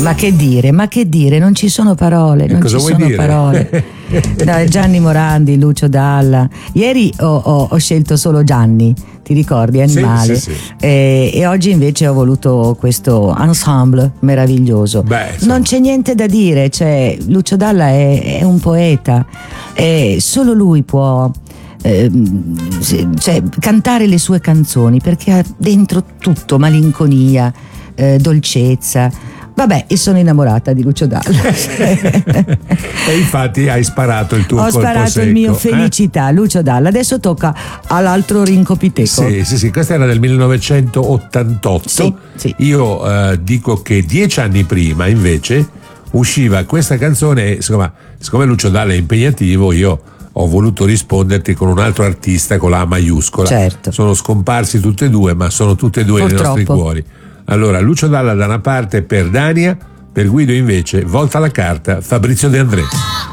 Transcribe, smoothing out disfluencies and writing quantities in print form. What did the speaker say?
Ma che dire, non ci sono parole, non cosa ci vuoi sono dire? parole. Dai, Gianni Morandi, Lucio Dalla. Ieri ho scelto solo Gianni, ti ricordi, Animale? Sì. E oggi invece ho voluto questo ensemble meraviglioso. Beh, non c'è niente da dire, cioè Lucio Dalla è un poeta, e solo lui può cantare le sue canzoni, perché ha dentro tutto malinconia, dolcezza. Vabbè, e sono innamorata di Lucio Dalla. E infatti hai sparato il tuo Ho colpo sparato secco, il mio felicità, Lucio Dalla. Adesso tocca all'altro rincopiteco. Sì, questa era del 1988. Sì. Io dico che 10 anni prima invece usciva questa canzone e siccome Lucio Dalla è impegnativo, io ho voluto risponderti con un altro artista con la A maiuscola. Certo. Sono scomparsi tutte e due, ma sono tutte e due nei nostri cuori. Allora, Lucio Dalla da una parte per Dania, per Guido invece Volta la carta, Fabrizio De André.